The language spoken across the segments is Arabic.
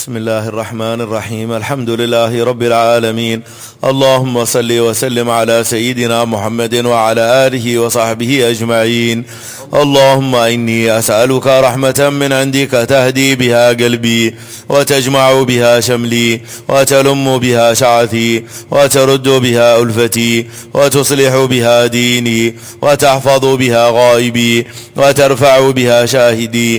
بسم الله الرحمن الرحيم. الحمد لله رب العالمين. اللهم صل وسلم على سيدنا محمد وعلى آله وصحبه أجمعين. اللهم إني أسألك رحمة من عندك تهدي بها قلبي وتجمع بها شملي وتلم بها شعثي وترد بها ألفتي وتصلح بها ديني وتحفظ بها غائبي وترفع بها شاهدي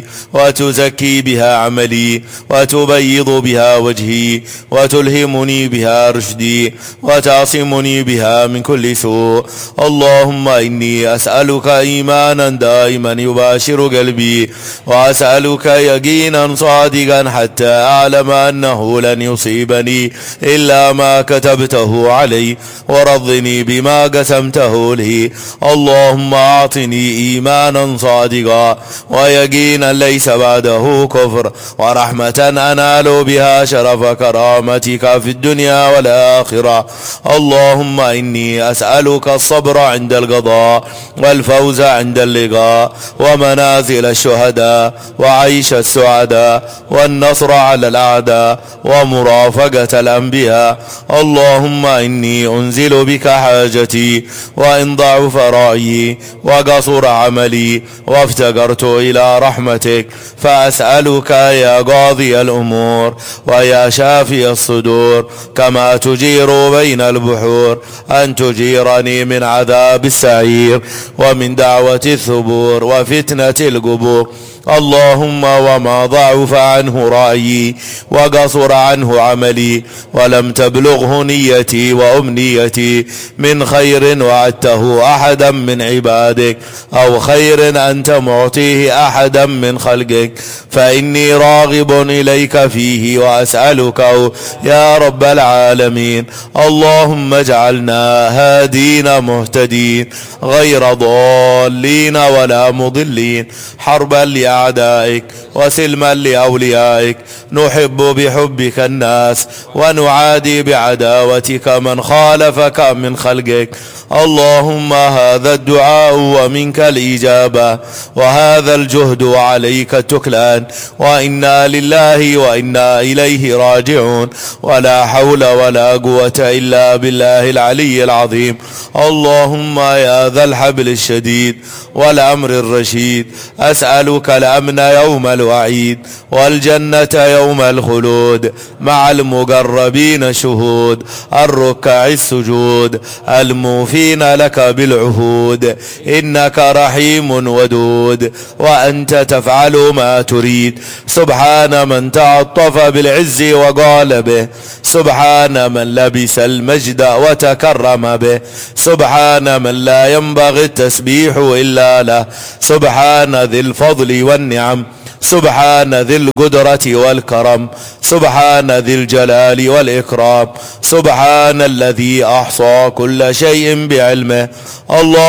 وتزكي بها عملي وتبيض بها وجهي وتلهمني بها رشدي وتعصمني بها من كل سوء. اللهم إني أسألك إيمانا دائما يباشر قلبي، وأسألك يقينا صادقا حتى أعلم أنه لن يصيبني إلا ما كتبته علي، ورضني بما قسمته لي. اللهم أعطني إيمانا صادقا ويقينا ليس بعده كفر، ورحمة أنال بها شرف كرامتك في الدنيا والآخرة. اللهم إني أسألك الصبر عند القضاء والفوز عند اللقاء ومنازل الشهداء وعيش السعداء والنصر على الأعداء ومرافقة الأنبياء. اللهم إني أنزل بك حاجتي وإن ضعف رأيي وقصر عملي وافتقرت إلى رحمتك، فأسألك يا قاضي الأمور ويا شافي الصدور كما تجير بين البحور أن تجيرني من عذاب السعير ومن دعوة الثبور وفتنة القبور. اللهم وما ضعف عنه رأيي وقصر عنه عملي ولم تبلغه نيتي وأمنيتي من خير وعدته أحدا من عبادك أو خير أنت معطيه أحدا من خلقك، فإني راغب إليك فيه وأسألك يا رب العالمين. اللهم اجعلنا هادين مهتدين غير ضالين ولا مضلين، حربا لأعدائك وسلما لأوليائك، نحب بحبك الناس ونعادي بعداوتك من خالفك من خلقك. اللهم هذا الدعاء ومنك الإجابة، وهذا الجهد وعليك التكلان، وإنا لله وإنا إليه راجعون، ولا حول ولا قوة إلا بالله العلي العظيم. اللهم يا ذا الحبل الشديد والأمر الرشيد، أسألك الأمن يوم الوعيد والجنة يوم الخلود مع المقربين شهود الركع السجود الموفين لك بالعهود، إنك رحيم ودود وأنت تفعل ما تريد. سبحان من تعطف بالعز وقال به، سبحان من لبس المجد وتكرم به، سبحان من لا ينبغي التسبيح إلا له، سبحان ذي الفضل والنعم، سبحان ذي القدرة والكرم، سبحان ذي الجلال والإكرام، سبحان الذي أحصى كل شيء بعلمه. الله